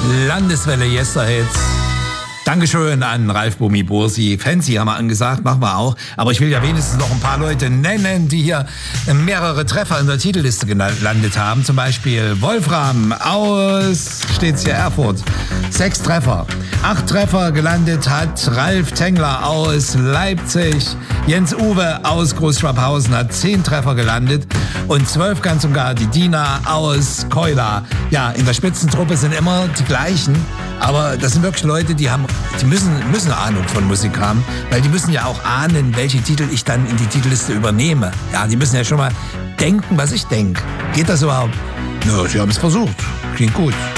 Landeswelle Yesterhits. Dankeschön an Ralf Bumi Bursi. Fancy haben wir angesagt, machen wir auch. Aber ich will ja wenigstens noch ein paar Leute nennen, die hier mehrere Treffer in der Titelliste gelandet haben. Zum Beispiel Wolfram aus, steht's hier, Erfurt. 6 Treffer. 8 Treffer gelandet hat Ralf Tengler aus Leipzig. Jens Uwe aus Großschwabhausen hat 10 Treffer gelandet. Und 12 ganz und gar die Dina aus Keula. Ja, in der Spitzentruppe sind immer die gleichen. Aber das sind wirklich Leute, die müssen Ahnung von Musik haben, weil die müssen ja auch ahnen, welche Titel ich dann in die Titelliste übernehme. Ja, die müssen ja schon mal denken, was ich denke. Geht das überhaupt? Ja, sie haben es versucht. Klingt gut.